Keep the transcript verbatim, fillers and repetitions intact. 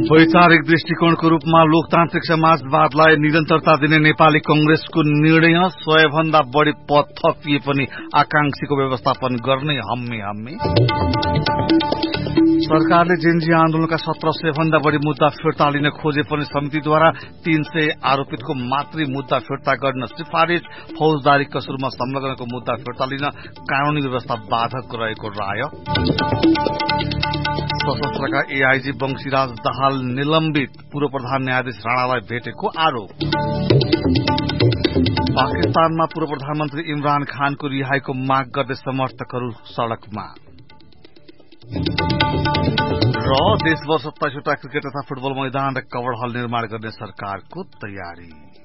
वैचारिक दृष्टिकोणको रूपमा लोकतान्त्रिक समाजवादलाई निरन्तरता दिने नेपाली कंग्रेसको निर्णय सयभन्दा बढ़ी पद थपिए पनि आकांक्षीको व्यवस्थापन गर्ने हम्मे हम्मे। सरकारले जेनजी आन्दोलनका सत्र सय भन्दा बढ़ी मुद्दा फिर्ता लिन खोजे पनि समितिद्वारा तीन सय आरोपितको मात्रै मुद्दा फिर्ता गर्न सिफारिश। फौजदारी कसुरमा संलग्नको मुद्दा फिर्ता लिन कानूनी व्यवस्था बाधक रहेको राय। सशस्त्रका एआईजी वंशीराज दाहाल निलम्बित, पूर्व प्रधान न्यायाधीश राणालाई भेटेको आरोप। पाकिस्तानमा पूर्व प्रधानमन्त्री इमरान खानको रिहाईको माग गर्दै समर्थकहरू सड़कमा। र देशभर सत्ताइसवटा क्रिकेट तथा फुटबल मैदान र कवर हल निर्माण गर्ने सरकारको तयारी।